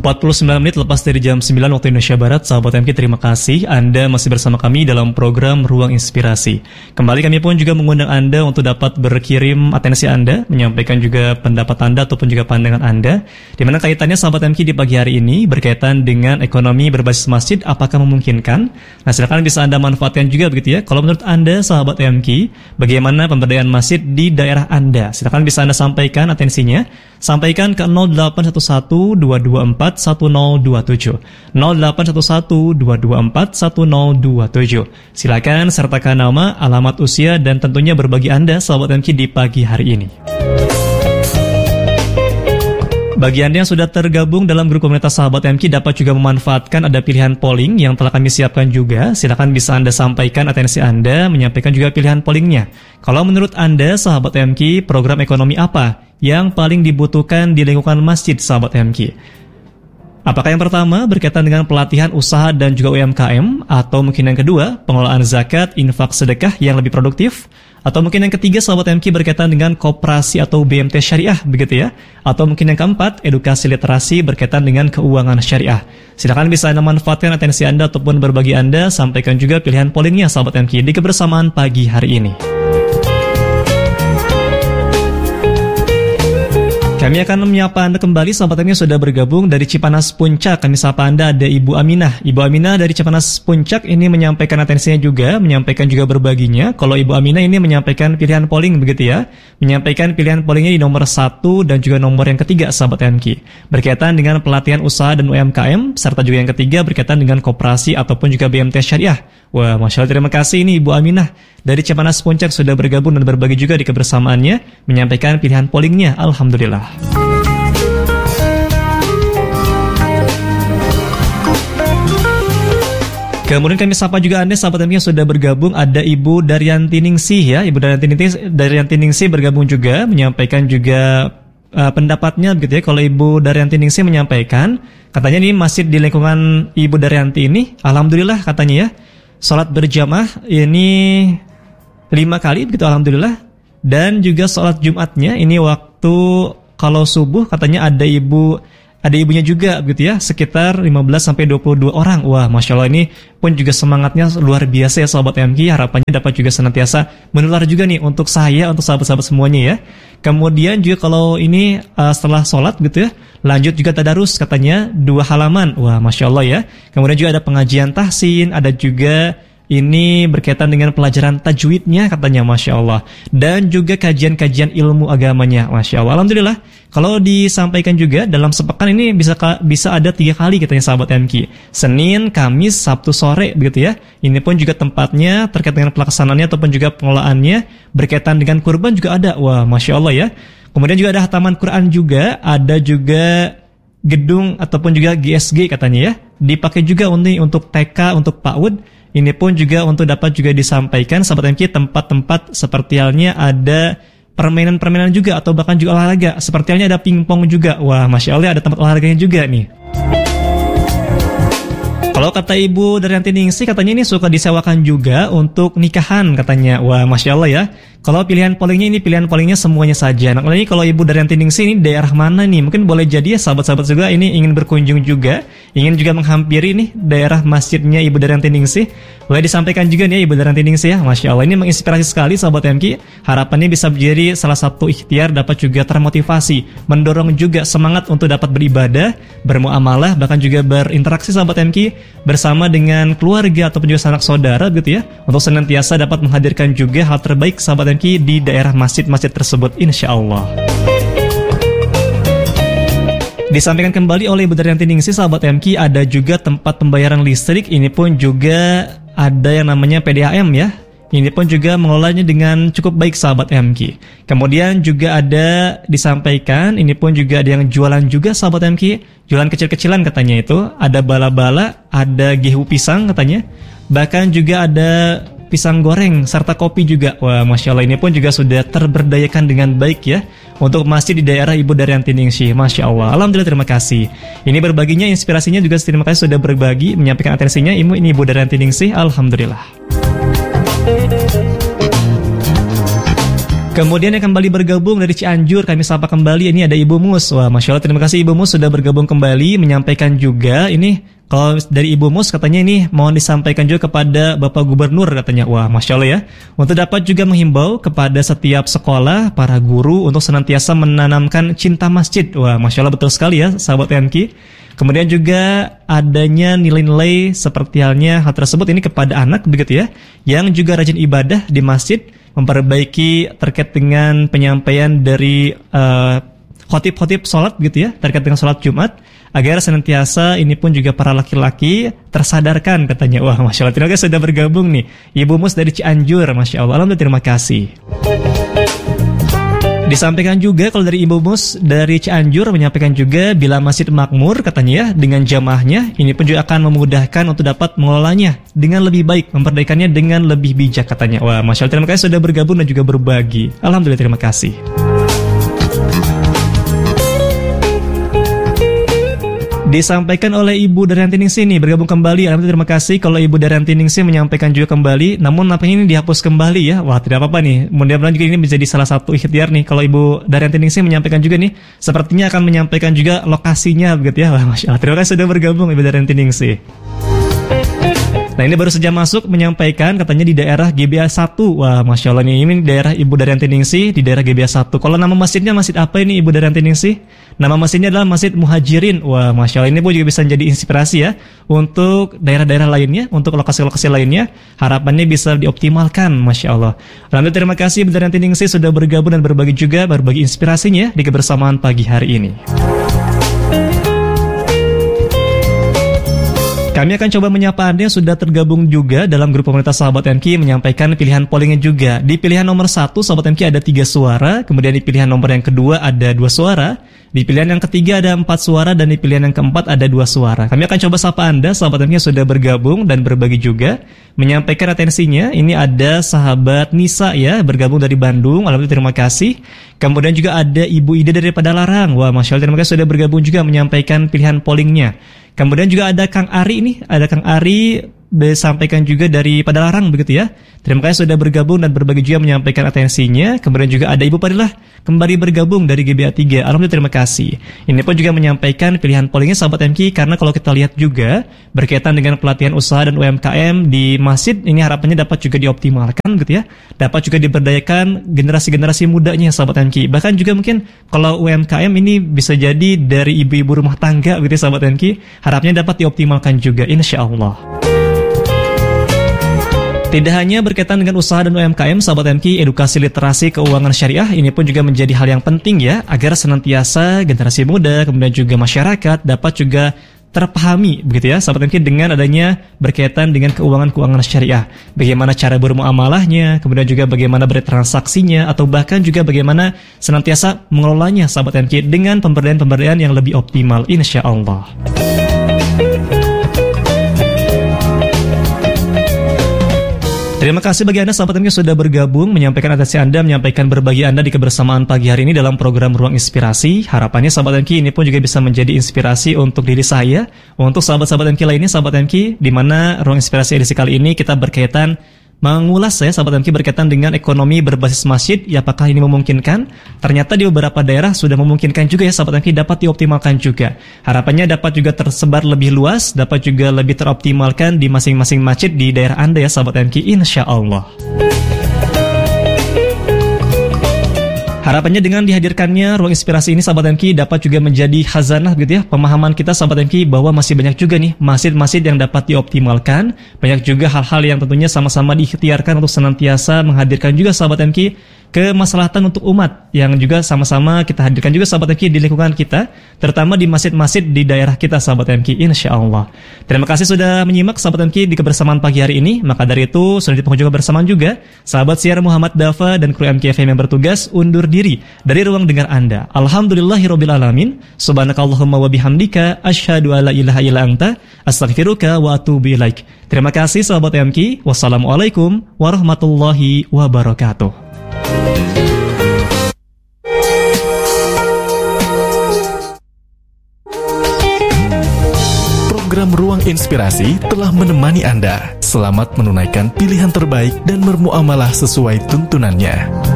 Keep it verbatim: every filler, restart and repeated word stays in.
empat puluh sembilan menit lepas dari jam sembilan waktu Indonesia Barat. Sahabat M K, terima kasih Anda masih bersama kami dalam program Ruang Inspirasi. Kembali kami pun juga mengundang Anda untuk dapat berkirim atensi Anda, menyampaikan juga pendapat Anda ataupun juga pandangan Anda, di mana kaitannya sahabat M K di pagi hari ini berkaitan dengan ekonomi berbasis masjid, apakah memungkinkan? Nah, silakan bisa Anda manfaatkan juga begitu ya. Kalau menurut Anda sahabat M K, bagaimana pemberdayaan masjid di daerah Anda? Silakan bisa Anda sampaikan atensinya. Sampaikan ke nol delapan satu satu dua dua empat satu nol dua tujuh nol delapan satu satu dua dua empat satu nol dua tujuh. Silakan sertakan nama, alamat, usia, dan tentunya berbagi Anda sahabat M K di pagi hari ini. Bagi Anda yang sudah tergabung dalam grup komunitas sahabat M K dapat juga memanfaatkan ada pilihan polling yang telah kami siapkan juga. Silakan bisa Anda sampaikan atensi Anda, menyampaikan juga pilihan pollingnya. Kalau menurut Anda sahabat M K, program ekonomi apa yang paling dibutuhkan di lingkungan masjid sahabat M K? Apakah yang pertama berkaitan dengan pelatihan usaha dan juga U M K M, atau mungkin yang kedua pengelolaan zakat, infak, sedekah yang lebih produktif, atau mungkin yang ketiga sahabat M K berkaitan dengan koperasi atau B M T syariah begitu ya, atau mungkin yang keempat edukasi literasi berkaitan dengan keuangan syariah. Silakan bisa Anda manfaatkan atensi Anda ataupun berbagi Anda, sampaikan juga pilihan pollingnya sahabat M K di kebersamaan pagi hari ini. Kami akan menyapa Anda kembali, sahabat M K sudah bergabung dari Cipanas Puncak. Kami sapa Anda, ada Ibu Aminah. Ibu Aminah dari Cipanas Puncak ini menyampaikan atensinya juga, menyampaikan juga berbaginya. Kalau Ibu Aminah ini menyampaikan pilihan polling begitu ya, menyampaikan pilihan pollingnya di nomor satu dan juga nomor yang ketiga sahabat M K, berkaitan dengan pelatihan usaha dan U M K M, serta juga yang ketiga berkaitan dengan koperasi ataupun juga B M T syariah. Wah, Masya Allah, terima kasih ini Ibu Aminah dari Cipanas Puncak sudah bergabung dan berbagi juga di kebersamaannya, menyampaikan pilihan pollingnya. Alhamdulillah. Kemudian kami sapa juga Anda sahabat M K yang sudah bergabung, ada Ibu Daryanti Ningsih ya. Ibu Daryanti Ningsih, Daryanti Ningsih bergabung juga, menyampaikan juga uh, pendapatnya begitu ya. Kalau Ibu Daryanti Ningsih menyampaikan, katanya ini masjid di lingkungan Ibu Daryanti ini, alhamdulillah katanya ya, sholat berjamaah ini lima kali begitu alhamdulillah, dan juga sholat Jumatnya ini waktu kalau subuh katanya ada ibu ada ibunya juga begitu ya, sekitar lima belas sampai dua puluh dua orang. Wah, Masya Allah, ini pun juga semangatnya luar biasa ya sahabat M K. Harapannya dapat juga senantiasa menular juga nih untuk saya, untuk sahabat-sahabat semuanya ya. Kemudian juga kalau ini uh, setelah sholat gitu ya, lanjut juga tadarus katanya dua halaman. Wah, Masya Allah ya. Kemudian juga ada pengajian tahsin, ada juga ini berkaitan dengan pelajaran tajwidnya katanya, Masya Allah. Dan juga kajian-kajian ilmu agamanya, Masya Allah. Alhamdulillah. Kalau disampaikan juga dalam sepekan ini bisa bisa ada tiga kali katanya sahabat M K. Senin, Kamis, Sabtu sore begitu ya. Ini pun juga tempatnya terkait dengan pelaksanaannya ataupun juga pengelolaannya berkaitan dengan kurban juga ada. Wah, Masya Allah ya. Kemudian juga ada hataman Quran juga, ada juga gedung ataupun juga G S G katanya ya. Dipakai juga untuk, untuk T K, untuk PAUD. Ini pun juga untuk dapat juga disampaikan sahabat M K, tempat-tempat seperti halnya ada permainan-permainan juga atau bahkan juga olahraga. Seperti halnya ada pingpong juga. Wah, Masya Allah, ada tempat olahraganya juga nih. Kalau kata Ibu Daryanti Ningsih, katanya ini suka disewakan juga untuk nikahan katanya. Wah, Masya Allah ya. Kalau pilihan pollingnya ini pilihan pollingnya semuanya saja. Nah, ini kalau Ibu Daryanti Ningsih ini daerah mana nih? Mungkin boleh jadi ya sahabat-sahabat juga ini ingin berkunjung juga, ingin juga menghampiri nih daerah masjidnya Ibu Daryanti Ningsih. Boleh disampaikan juga nih ya Ibu Daryanti Ningsih ya. Masya Allah, ini menginspirasi sekali sahabat M K. Harapannya bisa menjadi salah satu ikhtiar dapat juga termotivasi, mendorong juga semangat untuk dapat beribadah, bermuamalah, bahkan juga berinteraksi sahabat M K bersama dengan keluarga ataupun juga sanak saudara gitu ya, untuk senantiasa dapat menghadirkan juga hal terbaik sahabat M K di daerah masjid-masjid tersebut insyaallah. Disampaikan kembali oleh Ibu Daryanti Ningsih sahabat M K, ada juga tempat pembayaran listrik, ini pun juga ada yang namanya P D A M ya. Ini pun juga mengelolanya dengan cukup baik sahabat M K. Kemudian juga ada disampaikan, ini pun juga ada yang jualan juga sahabat M K, jualan kecil-kecilan katanya itu, ada bala-bala, ada gehu pisang katanya, bahkan juga ada pisang goreng serta kopi juga. Wah, Masya Allah, ini pun juga sudah terberdayakan dengan baik ya untuk masjid di daerah Ibu Daryanti Ningsih. Masya Allah, alhamdulillah, terima kasih. Ini berbaginya, inspirasinya juga terima kasih sudah berbagi, menyampaikan atensinya. Ibu ini Ibu Daryanti Ningsih, alhamdulillah. Kemudian yang kembali bergabung dari Cianjur, kami sapa kembali, ini ada Ibu Mus. Wah, Masya Allah, terima kasih Ibu Mus sudah bergabung kembali, menyampaikan juga ini, kalau dari Ibu Mus katanya ini mohon disampaikan juga kepada Bapak Gubernur katanya. Wah, Masya Allah ya, untuk dapat juga menghimbau kepada setiap sekolah, para guru untuk senantiasa menanamkan cinta masjid. Wah, Masya Allah, betul sekali ya sahabat T N Q. Kemudian juga adanya nilai-nilai seperti halnya hal tersebut ini kepada anak begitu ya, yang juga rajin ibadah di masjid, memperbaiki terkait dengan penyampaian dari uh, khotib-khotib sholat gitu ya, terkait dengan sholat Jumat, agar senantiasa ini pun juga para laki-laki tersadarkan katanya. Wah, Masya Allah, terima kasih sudah bergabung nih Ibu Mus dari Cianjur, Masya Allah, alhamdulillah, terima kasih. Disampaikan juga kalau dari Ibu Mus dari Cianjur menyampaikan juga bila masjid makmur katanya ya dengan jamaahnya, ini pun juga akan memudahkan untuk dapat mengelolanya dengan lebih baik, memperdagangkannya dengan lebih bijak katanya. Wah, Masya Allah, terima kasih sudah bergabung dan juga berbagi. Alhamdulillah, terima kasih. Disampaikan oleh Ibu Daryanti Ningsih nih, bergabung kembali. Alhamdulillah, terima kasih kalau Ibu Daryanti Ningsih menyampaikan juga kembali. Namun nampaknya ini dihapus kembali ya. Wah, tidak apa-apa nih. Mudah-mudahan juga ini menjadi salah satu ikhtiar nih kalau Ibu Daryanti Ningsih menyampaikan juga nih. Sepertinya akan menyampaikan juga lokasinya begitu ya. Wah, Masya Allah, terima kasih sudah bergabung Ibu Daryanti Ningsih. Nah, ini baru saja masuk menyampaikan katanya di daerah G B A satu. Wah, Masya Allah nih, ini daerah Ibu Daryanti Ningsih di daerah G B A satu. Kalau nama masjidnya masjid apa ini Ibu Daryanti Ningsih? Nama masjidnya adalah Masjid Muhajirin. Wah, Masya Allah, ini pun juga bisa menjadi inspirasi ya untuk daerah-daerah lainnya, untuk lokasi-lokasi lainnya. Harapannya bisa dioptimalkan, Masya Allah. Alhamdulillah, terima kasih Ibu Daryanti Ningsih sudah bergabung dan berbagi juga, berbagi inspirasinya di kebersamaan pagi hari ini. Kami akan coba menyapa Anda yang sudah tergabung juga dalam grup komunitas Sahabat M Q, menyampaikan pilihan pollingnya juga. Di pilihan nomor satu Sahabat M Q ada tiga suara, kemudian di pilihan nomor yang kedua ada dua suara, di pilihan yang ketiga ada empat suara, dan di pilihan yang keempat ada dua suara. Kami akan coba sapa Anda Sahabat M Q yang sudah bergabung dan berbagi juga, menyampaikan atensinya. Ini ada sahabat Nisa ya, bergabung dari Bandung, alhamdulillah terima kasih. Kemudian juga ada Ibu Ida dari Padalarang. Wah, Masya Allah, terima kasih sudah bergabung juga menyampaikan pilihan pollingnya. Kemudian juga ada Kang Ari nih, ada Kang Ari disampaikan juga dari Padalarang begitu ya. Terima kasih sudah bergabung dan berbagi juga menyampaikan atensinya. Kemudian juga ada Ibu Padilah kembali bergabung dari G B A tiga. Alhamdulillah, terima kasih. Ini pun juga menyampaikan pilihan pollingnya Sahabat M Q, karena kalau kita lihat juga berkaitan dengan pelatihan usaha dan U M K M di masjid, ini harapannya dapat juga dioptimalkan gitu ya. Dapat juga diberdayakan generasi-generasi mudanya Sahabat M Q. Bahkan juga mungkin kalau U M K M ini bisa jadi dari ibu-ibu rumah tangga gitu ya Sahabat M Q. Harapnya dapat dioptimalkan juga, insya Allah. Tidak hanya berkaitan dengan usaha dan U M K M, Sahabat M Q, edukasi literasi keuangan syariah ini pun juga menjadi hal yang penting ya, agar senantiasa generasi muda, kemudian juga masyarakat dapat juga terpahami begitu ya Sahabat M Q, dengan adanya berkaitan dengan keuangan-keuangan syariah. Bagaimana cara bermuamalahnya, kemudian juga bagaimana bertransaksinya, atau bahkan juga bagaimana senantiasa mengelolanya Sahabat M Q dengan pemberdayaan-pemberdayaan yang lebih optimal, insya Allah. Terima kasih bagi Anda Sahabat M Q sudah bergabung, menyampaikan atensi Anda, menyampaikan berbagi Anda di kebersamaan pagi hari ini dalam program Ruang Inspirasi. Harapannya Sahabat M Q ini pun juga bisa menjadi inspirasi untuk diri saya, untuk sahabat-sahabat M Q lainnya Sahabat M Q, di mana Ruang Inspirasi edisi kali ini kita berkaitan mengulas ya Sahabat M Q berkaitan dengan ekonomi berbasis masjid. Ya, apakah ini memungkinkan? Ternyata di beberapa daerah sudah memungkinkan juga ya Sahabat M Q, dapat dioptimalkan juga. Harapannya dapat juga tersebar lebih luas, dapat juga lebih teroptimalkan di masing-masing masjid di daerah Anda ya Sahabat M Q, insya Allah. Harapannya dengan dihadirkannya Ruang Inspirasi ini Sahabat M Q dapat juga menjadi khazanah gitu ya, pemahaman kita Sahabat M Q bahwa masih banyak juga nih masjid-masjid yang dapat dioptimalkan. Banyak juga hal-hal yang tentunya sama-sama diikhtiarkan untuk senantiasa menghadirkan juga Sahabat M Q kemaslahatan untuk umat, yang juga sama-sama kita hadirkan juga Sahabat M Q di lingkungan kita, terutama di masjid-masjid di daerah kita Sahabat M Q, insya Allah. Terima kasih sudah menyimak Sahabat M Q di kebersamaan pagi hari ini. Maka dari itu sudah di penghujung kebersamaan juga sahabat siar Muhammad Dafa dan kru M Q F M yang bertugas undur diri dari ruang dengar Anda. Alhamdulillahirabbil alamin. Subhanakallahumma wa bihamdika asyhadu alla ilaha illa anta astaghfiruka wa atubu ilaik. Terima kasih Sahabat M Q. Wassalamualaikum warahmatullahi wabarakatuh. Program Ruang Inspirasi telah menemani Anda. Selamat menunaikan pilihan terbaik dan bermuamalah sesuai tuntunannya.